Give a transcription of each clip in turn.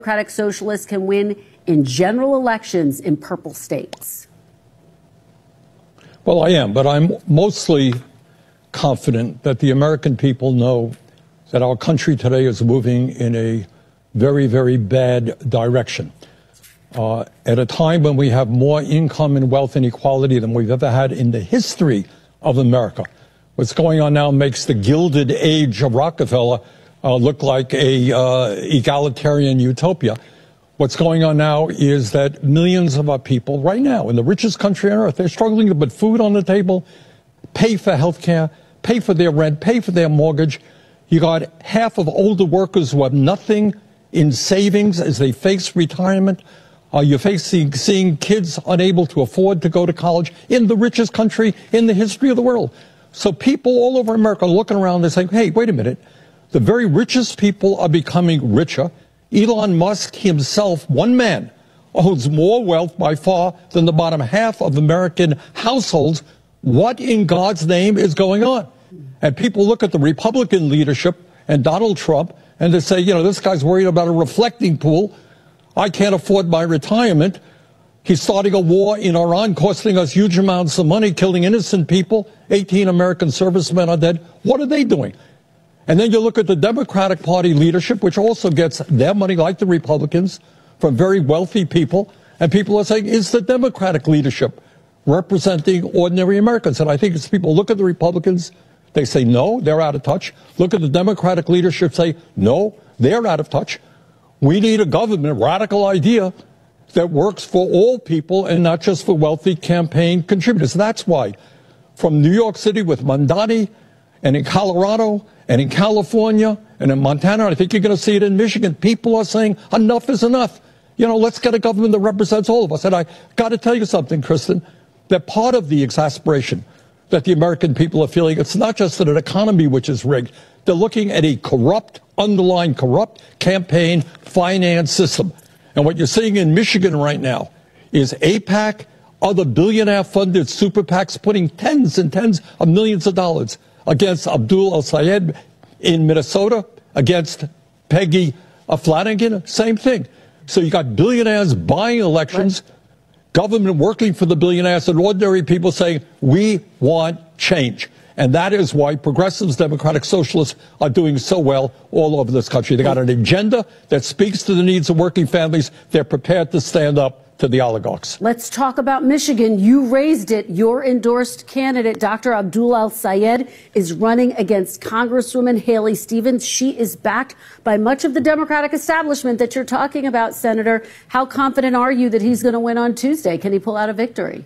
Democratic Socialists can win in general elections in purple states? Well, I am, but I'm mostly confident that the American people know that our country today is moving in a very, very bad direction. At a time when we have more income and wealth inequality than we've ever had in the history of America. What's going on now makes the Gilded Age of Rockefeller look like a egalitarian utopia. What's going on now is that millions of our people right now in the richest country on earth, they're struggling to put food on the table, pay for health care, pay for their rent, pay for their mortgage. You got half of older workers who have nothing in savings as they face retirement. You're seeing kids unable to afford to go to college in the richest country in the history of the world. So people all over America are looking around and saying, hey, wait a minute. The very richest people are becoming richer. Elon Musk himself, one man, owns more wealth by far than the bottom half of American households. What in God's name is going on? And people look at the Republican leadership and Donald Trump and they say, you know, this guy's worried about a reflecting pool. I can't afford my retirement. He's starting a war in Iran, costing us huge amounts of money, killing innocent people. 18 American servicemen are dead. What are they doing? And then you look at the Democratic Party leadership, which also gets their money, like the Republicans, from very wealthy people. And people are saying, is the Democratic leadership representing ordinary Americans? And I think as people look at the Republicans, they say, no, they're out of touch. Look at the Democratic leadership, say, no, they're out of touch. We need a government, radical idea that works for all people and not just for wealthy campaign contributors. That's why from New York City with Mamdani and in Colorado and in California and in Montana, I think you're going to see it in Michigan, people are saying enough is enough. You know, let's get a government that represents all of us. And I got to tell you something, Kristen, that part of the exasperation that the American people are feeling, it's not just an economy which is rigged. They're looking at a corrupt, underlying corrupt campaign finance system. And what you're seeing in Michigan right now is AIPAC, other billionaire-funded super PACs putting tens and tens of millions of dollars against Abdul El-Sayed in Minnesota, against Peggy Flanagan, same thing. So you got billionaires buying elections, government working for the billionaires, and ordinary people saying, we want change. And that is why progressives, Democratic Socialists are doing so well all over this country. They got an agenda that speaks to the needs of working families. They're prepared to stand up to the oligarchs. Let's talk about Michigan. You raised it. Your endorsed candidate, Dr. Abdul El-Sayed, is running against Congresswoman Haley Stevens. She is backed by much of the Democratic establishment that you're talking about, Senator. How confident are you that he's going to win on Tuesday? Can he pull out a victory?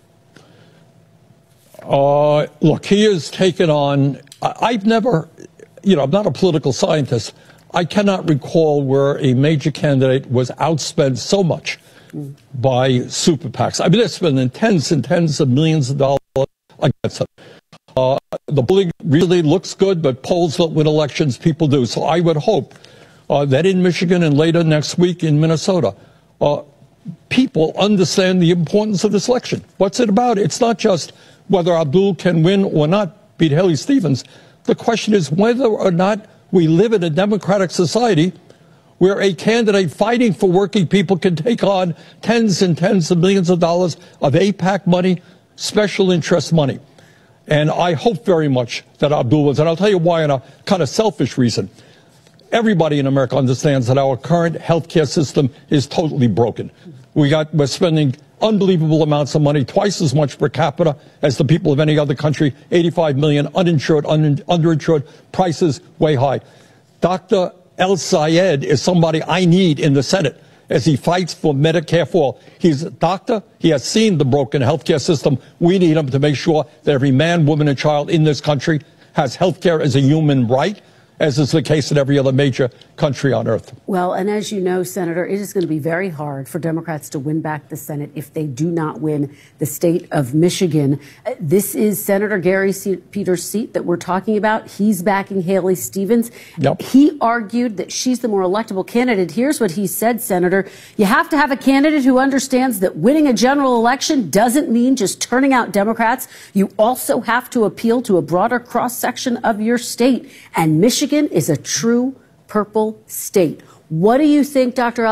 Look, he has taken on, I've never, you know, I'm not a political scientist. I cannot recall where a major candidate was outspent so much by super PACs. I mean, they're spending tens and tens of millions of dollars against them. The polling really looks good, but polls don't win elections, people do. So I would hope that in Michigan and later next week in Minnesota, people understand the importance of this election. What's it about? It's not just whether Abdul can win or not beat Haley Stevens. The question is whether or not we live in a democratic society where a candidate fighting for working people can take on tens and tens of millions of dollars of AIPAC money, special interest money. And I hope very much that Abdul wins. And I'll tell you why, in a kind of selfish reason. Everybody in America understands that our current health care system is totally broken. We're spending unbelievable amounts of money, twice as much per capita as the people of any other country, 85 million uninsured, underinsured, prices way high. Dr. El-Sayed is somebody I need in the Senate as he fights for Medicare for all. He's a doctor. He has seen the broken healthcare system. We need him to make sure that every man, woman, and child in this country has healthcare as a human right, as is the case in every other major country on earth. Well, and as you know, Senator, it is going to be very hard for Democrats to win back the Senate if they do not win the state of Michigan. This is Senator Gary Peters' seat that we're talking about. He's backing Haley Stevens. Yep. He argued that she's the more electable candidate. Here's what he said, Senator. You have to have a candidate who understands that winning a general election doesn't mean just turning out Democrats. You also have to appeal to a broader cross-section of your state. And Michigan is a true purple state. What do you think, Dr.